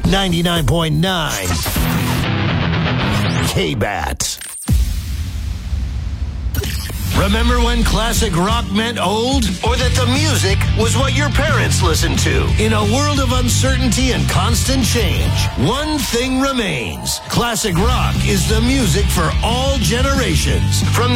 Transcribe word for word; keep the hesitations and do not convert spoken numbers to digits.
ninety-nine point nine K-Bat. Remember when classic rock meant old? Or that the music was what your parents listened to? In a world of uncertainty and constant change, one thing remains. Classic rock is the music for all generations. From the